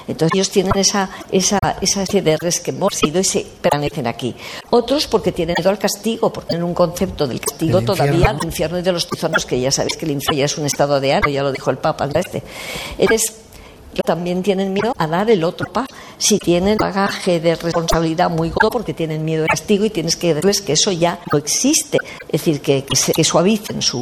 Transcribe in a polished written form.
Entonces ellos tienen esa especie de resquemor y se permanecen aquí. Otros porque tienen miedo al castigo, porque tienen un concepto del castigo todavía, del infierno y de los tizonos, que ya sabéis que el infierno ya es un estado de ánimo, ya lo dijo el Papa. Entonces, también tienen miedo a dar el otro paso. Si tienen bagaje de responsabilidad muy gordo porque tienen miedo al castigo, y tienes que decirles que eso ya no existe, es decir, que suavicen su